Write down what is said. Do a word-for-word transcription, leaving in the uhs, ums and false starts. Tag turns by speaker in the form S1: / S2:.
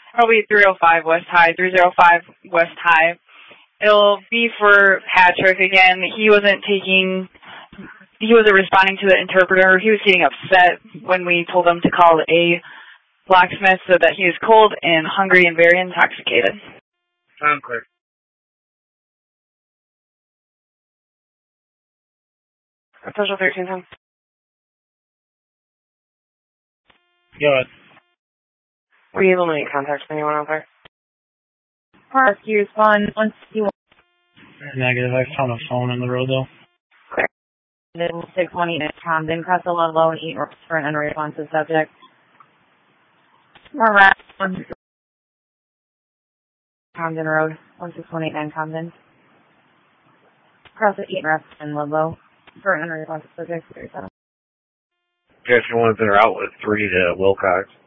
S1: It'll be three oh five West High, three oh five West High. It'll be for Patrick again. He wasn't taking, he wasn't responding to the interpreter. He was getting upset when we told him to call a blacksmith, so that he was cold and hungry and very intoxicated.
S2: Sound clear.
S1: Official thirteen ten.
S2: Go ahead.
S1: Were you able to make contact with anyone out there? Rescue respond one sixty-one.
S2: Negative. I found a phone on the road though.
S1: Clear. six one eight Camden. Cross the level and eight ropes for an unresponsive subject. More one Camden Road. one six one eight nine Camden. Cross the eight reps in Ludlow for an unresponsive subject. thirty-seven.
S3: Guess you wanted their outlet three to Wilcox.